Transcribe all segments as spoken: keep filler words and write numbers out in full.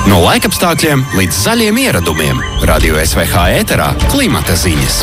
No laikapstākļiem līdz zaļiem ieradumiem. Radio S V H ēterā klimata ziņas.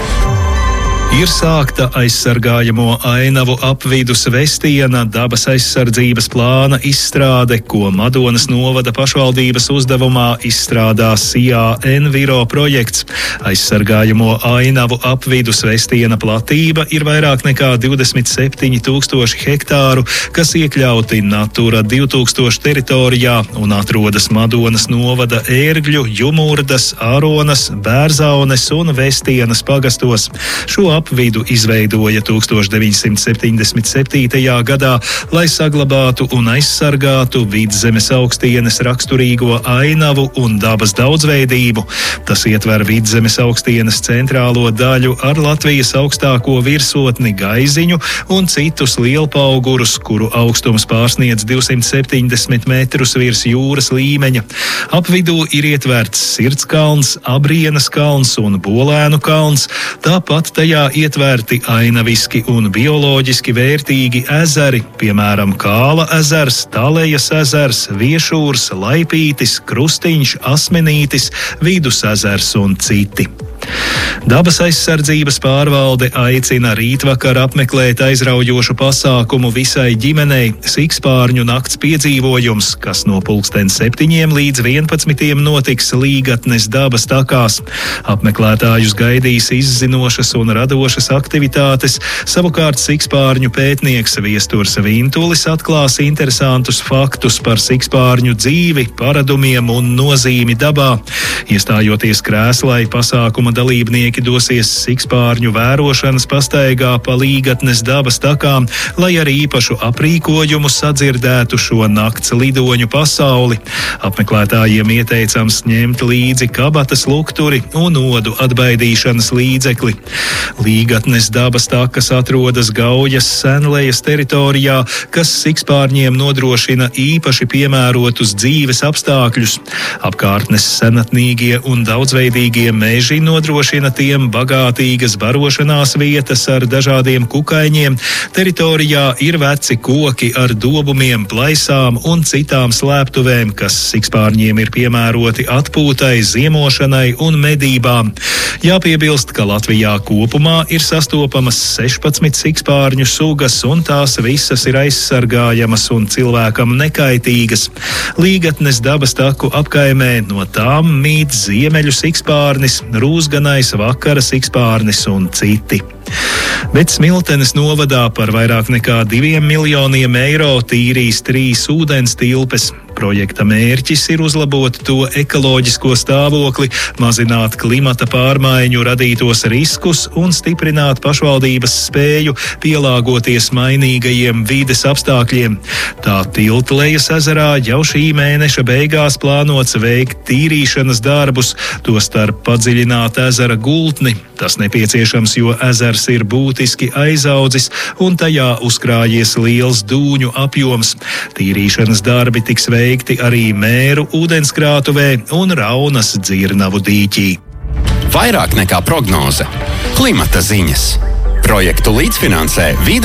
Ir sākta aizsargājamo ainavu apvidus Vestiena dabas aizsardzības plāna izstrāde, ko Madonas novada pašvaldības uzdevumā izstrādās S I A Enviro projekts. Aizsargājamo ainavu apvidus Vestiena platība ir vairāk nekā divdesmit septiņi tūkstoši hektāru, kas iekļauti Natura divi tūkstoši teritorijā un atrodas Madonas novada Ērgļu, Jumurdas, Aronas, Bērzaunes un Vestienas pagastos. Šo apvidu izveidoja tūkstoš deviņsimt septiņdesmit septītajā gadā, lai saglabātu un aizsargātu Vidzemes augstienes raksturīgo ainavu un dabas daudzveidību. Tas ietver Vidzemes augstienes centrālo daļu ar Latvijas augstāko virsotni Gaiziņu un citus lielpaugurus, kuru augstums pārsniedz divsimt septiņdesmit metrus virs jūras līmeņa. Apvidū ir ietverts Sirdskalns, Abrienas kalns un Bolēnu kalns, tāpat tajā ietverti ainaviski un bioloģiski vērtīgi ezeri, piemēram, Kāla ezers, Talejas ezers, Viešūrs, Laipītis, Krustiņš, Asmenītis, Vidus ezers un citi. Dabas aizsardzības pārvalde aicina rītvakar apmeklēt aizraujošu pasākumu visai ģimenei Sikspārņu nakts piedzīvojums, kas no pulksten septiņiem līdz vienpadsmitiem notiks Līgatnes dabas takās. Apmeklētājus gaidīs izzinošas un radošas aktivitātes, savukārt Sikspārņu pētnieks Viesturs Vintulis atklās interesantus faktus par Sikspārņu dzīvi, paradumiem un nozīmi dabā. Iestājoties krēslai, pasākuma dalībnieki dosies Sikspārņu vērošanas pastaigā pa Līgatnes dabas takām, lai ar īpašu aprīkojumu sadzirdētu šo nakts lidoņu pasauli. Apmeklētājiem ieteicams ņemt līdzi kabatas lukturi un odu atbaidīšanas līdzekli. Līgatnes dabas takas atrodas Gaujas Senlejas teritorijā, kas Sikspārņiem nodrošina īpaši piemērotus dzīves apstākļus. Apkārtnes senatnīgie un daudzveidīgie meži nodrošina tiem bagātīgas barošanās vietas ar dažādiem kukaiņiem. Teritorijā ir veci koki ar dobumiem, plaisām un citām slēptuvēm, kas Sikspārņiem ir piemēroti atpūtai, ziemošanai un medībām. Jāpiebilst, ka Latvijā kopumā ir sastopamas sešpadsmit Sikspārņu sugas, un tās visas ir aizsargājamas un cilvēkam nekaitīgas. Līgatnes dabas taku apkaimē no tām mīt ziemeļu sikspārnis, rūsganais vakara sikspārnis un citi. Bet Smiltenes novadā par vairāk nekā diviem miljoniem eiro tīrīs trīs ūdens tilpes. Projekta mērķis ir uzlabot to ekoloģisko stāvokli, mazināt klimata pārmaiņu radītos riskus un stiprināt pašvaldības spēju pielāgoties mainīgajiem vides apstākļiem. Tā Tiltlejas ezerā jau šī mēneša beigās plānots veikt tīrīšanas darbus, tostarp padziļināt ezera gultni. Tas nepieciešams, jo ezers ir būtiski aizaudzis un tajā uzkrājies liels dūņu apjoms. Tīrīšanas darbi tiks veikti arī Mēru ūdenskrātuvē un Raunas dzirnavu dīķī. Vairāk nekā prognoze. Klimata ziņas. Projektu līdzfinansē Vide